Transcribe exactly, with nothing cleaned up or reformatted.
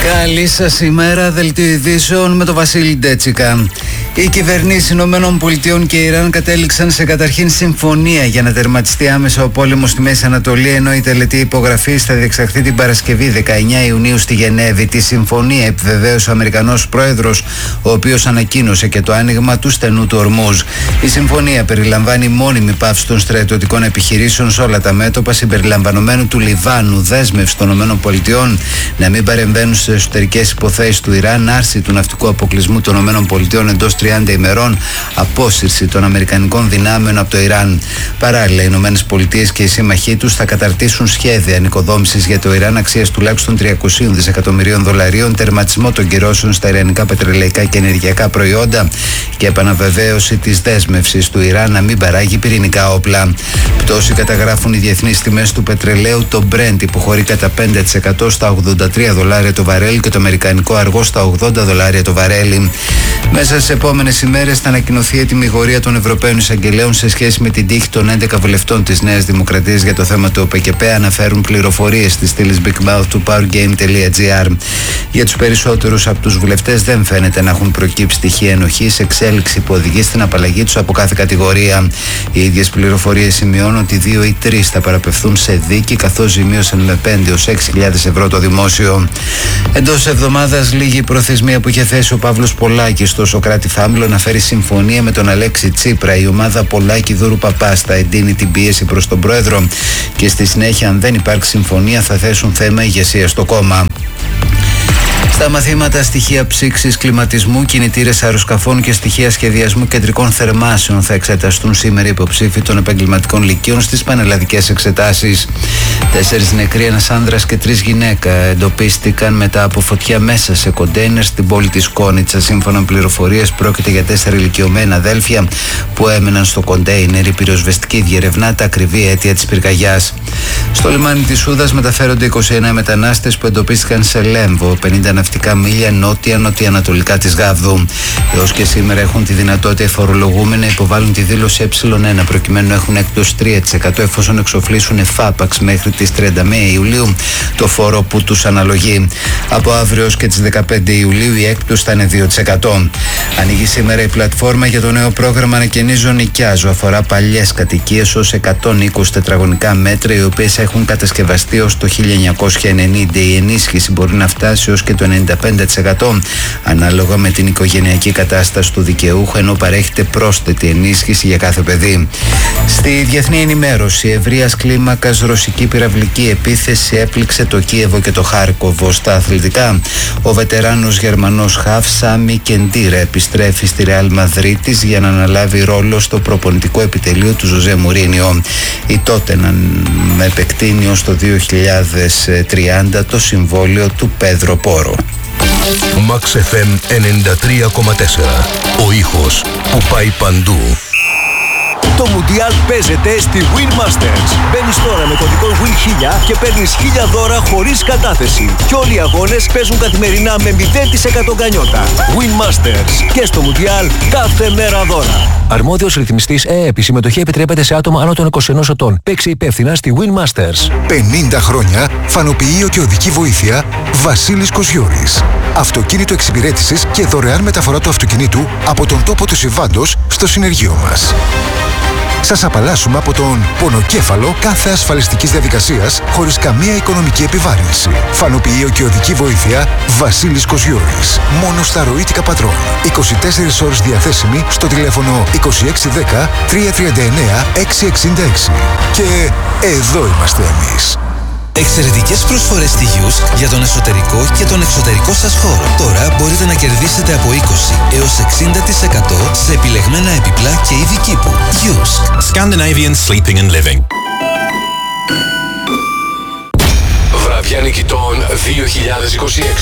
Καλή σας ημέρα, δελτίο ειδήσεων με τον Βασίλη Ντέτσικα. Οι κυβερνήσεις Ηνωμένων Πολιτειών και Ιράν κατέληξαν σε καταρχήν συμφωνία για να τερματιστεί άμεσα ο πόλεμος στη Μέση Ανατολή, ενώ η τελετή υπογραφής θα διεξαχθεί την Παρασκευή δεκαεννέα Ιουνίου στη Γενέβη. Τη συμφωνία επιβεβαίωσε ο Αμερικανός πρόεδρος, ο οποίος ανακοίνωσε και το άνοιγμα του στενού του Ορμούζ. Η συμφωνία περιλαμβάνει μόνιμη πάυση των στρατιωτικών επιχειρήσεων σε όλα τα μέτωπα, συμπεριλαμβανομένου του Λιβάνου, δέσμευση των ΗΠΑ να μην παρεμβαίνουν σε εσωτερικές υποθέσεις του Ιράν, άρση του ναυτικού αποκλεισμού των ΗΠΑ εντός τριάντα ημερών, απόσυρση των αμερικανικών δυνάμεων από το Ιράν. Παράλληλα, οι ΗΠΑ και οι σύμμαχοί τους θα καταρτήσουν σχέδια ανοικοδόμησης για το Ιράν αξίας τουλάχιστον τριακόσια δισεκατομμυρίων δολαρίων, τερματισμό των κυρώσεων στα ιρανικά πετρελαϊκά και ενεργειακά προϊόντα και επαναβεβαίωση της δέσμευσης του Ιράν να μην παράγει πυρηνικά όπλα. Πτώση καταγράφουν οι διεθνείς τιμές του πετρελαίου. Το Brent υποχωρεί κατά πέντε τοις εκατό στα ογδόντα τρία δολάρια το βαρέλι και το αμερικανικό αργό στα ογδόντα δολάρια το βαρέλι. Μέσα στις επόμενες ημέρες θα ανακοινωθεί η ετοιμιγορία των Ευρωπαίων Εισαγγελέων σε σχέση με την τύχη των έντεκα βουλευτών της Νέας Δημοκρατίας για το θέμα του ΟΠΕΚΕΠΕ, αναφέρουν πληροφορίες της στήλης Big Mouth του powergame.gr. Για τους περισσότερους από τους βουλευτές δεν φαίνεται να έχουν προκύψει στοιχεία ενοχής, εξέλιξη που οδηγεί στην απαλλαγή τους από κάθε κατηγορία. Οι ίδιες πληροφορίες σημειώνουν ότι δύο ή τρεις θα παραπευθούν σε δίκη, καθώς ζημίωσαν με πέντε έως έξι χιλιάδες ευρώ το δημόσιο. Εντός εβδομάδας λίγη η προθεσμία που είχε θέσει ο Παύλος Πολάκης στο Σωκράτη Φάμιλο να φέρει συμφωνία με τον Αλέξη Τσίπρα. Η ομάδα Πολάκη Δούρου Παπάς θα εντείνει την πίεση προς τον πρόεδρο και στη συνέχεια, αν δεν υπάρξει συμφωνία, θα θέσουν θέμα ηγεσία στο κόμμα. Στα μαθήματα στοιχεία ψήξης, κλιματισμού, κινητήρες αεροσκαφών και στοιχεία σχεδιασμού κεντρικών θερμάσεων θα εξεταστούν σήμερα οι υποψήφοι των επαγγελματικών λυκείων στις πανελλαδικές εξετάσεις. Τέσσερις νεκροί, ένας άνδρας και τρεις γυναίκα εντοπίστηκαν μετά από φωτιά μέσα σε κοντέινερ στην πόλη της Κόνιτσα. Σύμφωνα με πληροφορίες, πρόκειται για τέσσερα ηλικιωμένα αδέλφια που έμεναν στο κοντέινερ. Η πυροσβεστική διερευνά τα ακριβή αίτια της πυρκαγιάς. Στο λιμάνι της Σούδας μεταφέρονται είκοσι εννέα μετανάστες που εντοπίστηκαν σε Λέμβο, πενήντα ναυτικά μίλια νότια-νοτιοανατολικά της Γάβδου. Έως και σήμερα έχουν τη δυνατότητα οι φορολογούμενοι να υποβάλουν τη δήλωση ε1 προκειμένου να έχουν έκπτωση τρία τοις εκατό εφόσον εξοφλήσουν εφάπαξ μέχρι τις τριάντα μία Ιουλίου το φόρο που τους αναλογεί. Από αύριο ως και τις δεκαπέντε Ιουλίου η έκπτωση θα είναι δύο τοις εκατό. Ανοίγει σήμερα η πλατφόρμα για το νέο πρόγραμμα Ανακαινίζω Νοικιάζω. Αφορά παλιές κατοικίες ως εκατόν είκοσι τετραγωνικά μέτρα, οι οποίες έχουν κατασκευαστεί ως το χίλια εννιακόσια ενενήντα. Η ενίσχυση μπορεί να φτάσει ως και το ενενήντα πέντε τοις εκατό ανάλογα με την οικογενειακή κατάσταση του δικαιούχου, ενώ παρέχεται πρόσθετη ενίσχυση για κάθε παιδί. Στη διεθνή ενημέρωση, ευρείας κλίμακας ρωσική πυραυλική επίθεση έπληξε το Κίεβο και το Χάρκοβο. Στα αθλητικά, ο βετεράνος Γερμανός χαφ Σάμι Κεντήρα επιστρέφει στη Ρεάλ Μαδρίτης για να αναλάβει ρόλο στο προπονητικό επιτελείο του Ζωζέ Μουρίνιο. Η Τότεναμ επεκτείνει ως το δύο χιλιάδες τριάντα το συμβόλαιο του Πέδρο Πόρο. Max εφ εμ ενενήντα τρία κόμμα τέσσερα. Ο ήχος που πάει παντού. Το Μουντιάλ παίζεται στη Win Masters. Μπαίνεις τώρα με κωδικό Win χίλια και παίρνεις χίλια δώρα χωρίς κατάθεση. Και όλοι οι αγώνες παίζουν καθημερινά με μηδέν τοις εκατό γκανιότα. Win Masters. Και στο Μουντιάλ κάθε μέρα δώρα. Αρμόδιος ρυθμιστής ΕΕΠ. Η συμμετοχή επιτρέπεται σε άτομα άνω των είκοσι ενός ετών. Παίξε υπεύθυνα στη Win Masters. πενήντα χρόνια φανοποιείο και οδική βοήθεια Βασίλης Κοσιώρης. Αυτοκίνητο εξυπηρέτησης και δωρεάν μεταφορά του αυτοκινήτου από τον τόπο του συμβάντος στο συνεργείο μας. Σας απαλλάσσουμε από τον πονοκέφαλο κάθε ασφαλιστικής διαδικασίας χωρίς καμία οικονομική επιβάρυνση. Φανοποιείο και οδική βοήθεια Βασίλης Κοσιώρης. Μόνο στα ροήτικα πατρών. είκοσι τέσσερις ώρες διαθέσιμη στο τηλέφωνο είκοσι έξι δέκα τριακόσια τριάντα εννέα εξακόσια εξήντα έξι. Και εδώ είμαστε εμείς. Εξαιρετικές προσφορές στη Γιούσκ για τον εσωτερικό και τον εξωτερικό σας χώρο. Τώρα μπορείτε να κερδίσετε από είκοσι έως εξήντα τοις εκατό σε επιλεγμένα επιπλά και είδη κήπου. Γιούσκ. Scandinavian Sleeping and Living. Βραδιά νικητών δύο χιλιάδες είκοσι έξι.